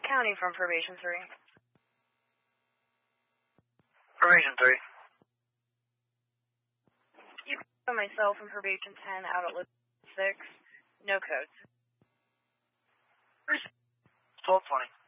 County from Probation 3. Probation 3. You can put myself from Probation 10 out at Location 6. No codes. 1220.